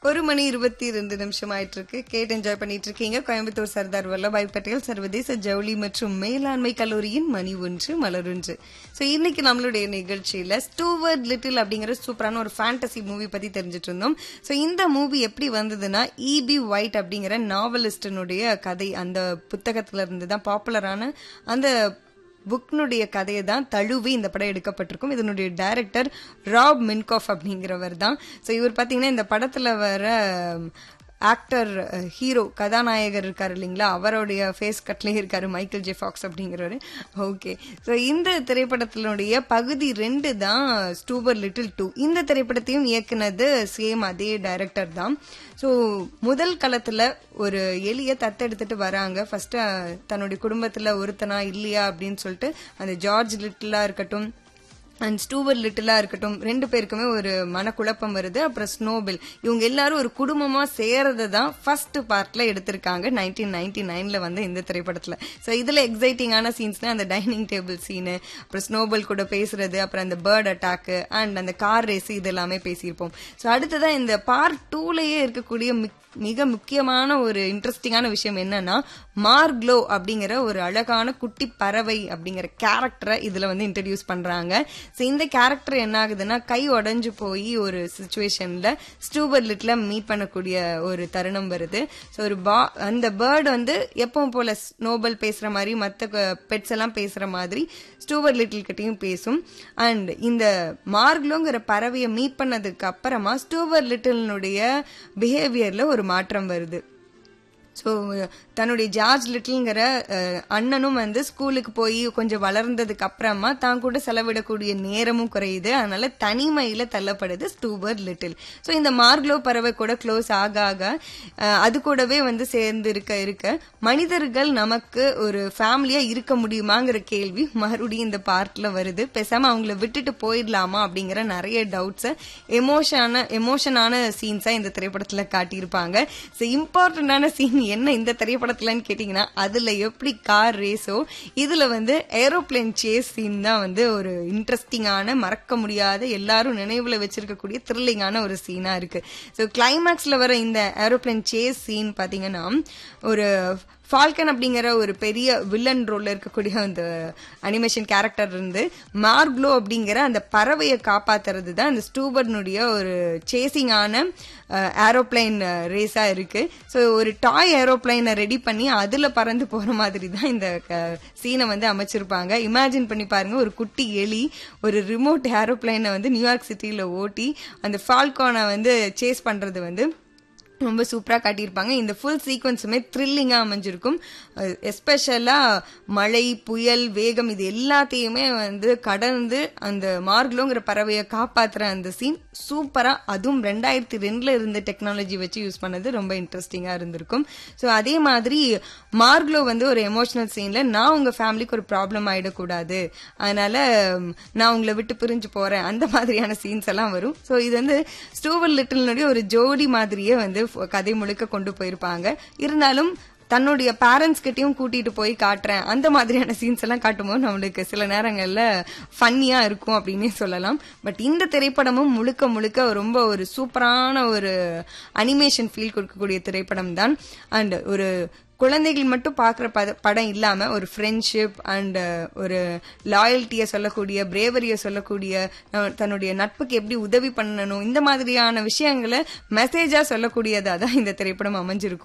1:22 ஆயிட்டு இருக்கு. கேட்டு என்ஜாய் பண்ணிட்டு இருக்கீங்க. கோயம்புத்தூர் சர்தார் வல்லபாய் பட்டேல் சர்வதேச ஜவுளி மற்றும் மேலாண்மை கல்லூரியின் மணி ஒன்று மலரொன்று. ஸோ இன்னைக்கு நம்மளுடைய நிகழ்ச்சியில ஸ்டூவர்ட் லிட்டில் அப்படிங்கிற சூப்பரான ஒரு ஃபேண்டசி மூவி பத்தி தெரிஞ்சிட்டு இருந்தோம். ஸோ இந்த மூவி எப்படி வந்ததுன்னா E.B. ஒயிட் அப்படிங்கிற நாவலிஸ்டனுடைய கதை, அந்த புத்தகத்துல இருந்து தான் பாப்புலரான அந்த புக்னுடைய கதையை தான் தழுவி இந்த படம் எடுக்கப்பட்டிருக்கும். இதனுடைய டைரக்டர் ராப் மின்காஃப் அப்படிங்கிறவர் தான். ஸோ இவர் பார்த்தீங்கன்னா இந்த படத்துல வர ஆக்டர் ஹீரோ கதாநாயகர் இருக்காரு இல்லைங்களா, அவருடைய ஃபேஸ் கட்லேயே இருக்காரு மைக்கேல் ஜே ஃபாக்ஸ் அப்படிங்கிறவர். ஓகே, ஸோ இந்த திரைப்படத்தினுடைய பகுதி 2 தான் ஸ்டூவர்ட் லிட்டில் 2. இந்த திரைப்படத்தையும் இயக்குனது சேம் அதே டைரக்டர் தான். ஸோ முதல் களத்துல ஒரு எலியை தத்தெடுத்துட்டு வராங்க. ஃபர்ஸ்ட் தன்னுடைய குடும்பத்துல ஒருத்தனா இல்லையா அப்படின்னு சொல்லிட்டு அந்த ஜார்ஜ் லிட்டிலா இருக்கட்டும் அண்ட் ஸ்டூவர்ட் லிட்டிலா இருக்கட்டும், 2 பேருக்குமே ஒரு மனக்குழப்பம் வருது. அப்புறம் ஸ்னோபில், இவங்க எல்லாரும் ஒரு குடும்பமா சேரதை தான் ஃபர்ஸ்ட் பார்ட்ல எடுத்திருக்காங்க 1999ல வந்து இந்த திரைப்படத்துல. ஸோ இதுல எக்ஸைட்டிங்கான சீன்ஸ்னா அந்த டைனிங் டேபிள் சீனு, அப்புறம் ஸ்னோபில் கூட பேசுறது, அப்புறம் அந்த பேர்ட் அட்டாக் அண்ட் அந்த கார் ரேஸ், இது எல்லாமே பேசியிருப்போம். ஸோ அடுத்ததான் இந்த பார்ட் 2லயே இருக்கக்கூடிய மிக முக்கியமான ஒரு இன்ட்ரெஸ்டிங்கான விஷயம் என்னன்னா, மார்க்லோ அப்படிங்கிற ஒரு அழகான குட்டி பறவை அப்படிங்கிற கேரக்டரை இதுல வந்து இன்ட்ரடியூஸ் பண்றாங்க. ஸோ இந்த கேரக்டர் என்ன ஆகுதுன்னா, கை உடஞ்சு போய் ஒரு சிச்சுவேஷன்ல ஸ்டூவர்ட் லிட்டில மீட் பண்ணக்கூடிய ஒரு தருணம் வருது. ஸோ ஒரு அந்த பேர்டு வந்து எப்பவும் போல ஸ்னோபல் பேசுற மாதிரி, மற்ற பெட்ஸ் எல்லாம் பேசுற மாதிரி ஸ்டூவர்ட் லிட்டில் கிட்டையும் பேசும். அண்ட் இந்த மார்க்லோங்கிற பறவையை மீட் பண்ணதுக்கு அப்புறமா ஸ்டூவர்ட் லிட்டிலுடைய பிஹேவியர்ல ஒரு மாற்றம் வருது. ஸோ தன்னுடைய ஜார்ஜ் லிட்டில்ங்கிற அண்ணனும் வந்து ஸ்கூலுக்கு போய் கொஞ்சம் வளர்ந்ததுக்கு அப்புறமா தான் கூட செலவிடக்கூடிய நேரமும் குறையுது. அதனால தனிமையில தள்ளப்படுது ஸ்டூவர்ட் லிட்டில். ஸோ இந்த மார்க்லோ பறவை கூட க்ளோஸ் ஆக ஆக அது கூடவே வந்து சேர்ந்து இருக்க மனிதர்கள் நமக்கு ஒரு ஃபேமிலியா இருக்க முடியுமாங்கிற கேள்வி மறுபடியும் இந்த பார்ட்ல வருது. பேசாம அவங்கள விட்டுட்டு போயிடலாமா அப்படிங்கிற நிறைய டவுட்ஸை எமோஷனான சீன்ஸா இந்த திரைப்படத்துல காட்டியிருப்பாங்க. ஸோ இம்பார்ட்டன்டான சீன் என்ன இந்த திரைப்படத்துலன்னு கேட்டீங்கன்னா, அதுல எப்படி கார் ரேஸோ, இதுல வந்து ஏரோப்ளேன் சேஸ் சீன் தான் வந்து ஒரு இன்ட்ரெஸ்டிங்கான, மறக்க முடியாத, எல்லாரும் நினைவுல வச்சிருக்கக்கூடிய த்ரில்லிங்கான ஒரு சீனா இருக்கு. ஸோ கிளைமேக்ஸ்ல வர இந்த ஏரோப்ளேன் சேஸ் சீன் பாத்தீங்கன்னா, ஒரு ஃபால்கன் அப்படிங்கிற ஒரு பெரிய வில்லன் ரோல்ல இருக்கக்கூடிய அந்த அனிமேஷன் கேரக்டர் இருந்து மார்க்லோ அப்படிங்கிற அந்த பறவையை காப்பாத்துறது தான் அந்த ஸ்டூவர்ட்னுடைய ஒரு சேசிங்கான ஏரோப்ளைன் ரேஸா இருக்கு. ஸோ ஒரு டாய் ஏரோப்ளைனை ரெடி பண்ணி அதுல பறந்து போற மாதிரி தான் இந்த சீனை வந்து அமைச்சிருப்பாங்க. இமேஜின் பண்ணி பாருங்க, ஒரு குட்டி எலி ஒரு ரிமோட் ஏரோப்ளைனை வந்து நியூயார்க் சிட்டியில ஓட்டி அந்த ஃபால்கானை வந்து சேஸ் பண்றது வந்து ரொம்ப சூப்பரா காட்டியிருப்பாங்க. இந்த ஃபுல் சீக்வன்ஸுமே த்ரில்லிங்கா அமைஞ்சிருக்கும். எஸ்பெஷலா மழை, புயல், வேகம், இது எல்லாத்தையுமே வந்து கடந்து அந்த மார்க்லோங்கிற பறவையை காப்பாத்துற அந்த சீன் சூப்பரா, அதுவும் 2002ல இருந்த டெக்னாலஜி வச்சு யூஸ் பண்ணது ரொம்ப இன்ட்ரெஸ்டிங்கா இருந்திருக்கும். ஸோ அதே மாதிரி மார்க்லோ வந்து ஒரு எமோஷனல் சீன்ல, நான் உங்க ஃபேமிலிக்கு ஒரு ப்ராப்ளம் ஆயிடக்கூடாது, அதனால நான் உங்களை விட்டு பிரிஞ்சு போறேன், அந்த மாதிரியான சீன்ஸ் எல்லாம் வரும். ஸோ இது வந்து ஸ்டூவர்ட் லிட்டில்னுடைய ஒரு ஜோடி மாதிரியே வந்து கதை முழுக்க கொண்டு போயிருப்பாங்க. இருந்தாலும் தன்னுடைய பேரண்ட்ஸ் கிட்டையும் கூட்டிட்டு போய் காட்டுறேன், அந்த மாதிரியான சீன்ஸ் எல்லாம் காட்டும்போது நம்மளுக்கு சில நேரங்கள்ல ஃபன்னியா இருக்கும் அப்படின்னே சொல்லலாம். பட் இந்த திரைப்படமும் முழுக்க முழுக்க ரொம்ப ஒரு சூப்பரான ஒரு அனிமேஷன் ஃபீல் கொடுக்கக்கூடிய திரைப்படம் தான். அண்ட் ஒரு குழந்தைகள் மட்டும் பாக்குற படம் இல்லாம ஒரு ஃப்ரெண்ட்ஷிப் அண்ட் ஒரு லாயல்ட்டிய சொல்லக்கூடிய, பிரேவரிய சொல்லக்கூடிய, தன்னுடைய நட்புக்கு எப்படி உதவி பண்ணணும், இந்த மாதிரியான விஷயங்களை மெசேஜா சொல்லக்கூடியதா தான் இந்த திரைப்படம் அமைஞ்சிருக்கும்.